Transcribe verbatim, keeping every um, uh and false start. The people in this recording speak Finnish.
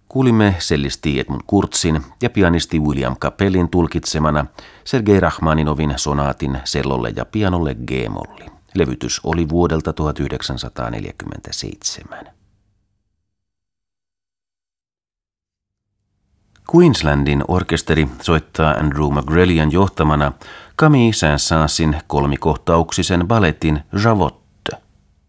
Kuulimme cellisti Edmund Kurtzin ja pianisti William Capellin tulkitsemana Sergei Rachmaninovin sonaatin cellolle ja pianolle G-molli. Levytys oli vuodelta tuhatyhdeksänsataaneljäkymmentäseitsemän. Queenslandin orkesteri soittaa Andrew McGrellian johtamana Camille Saint-Saënsin kolmikohtauksisen balletin Javotte.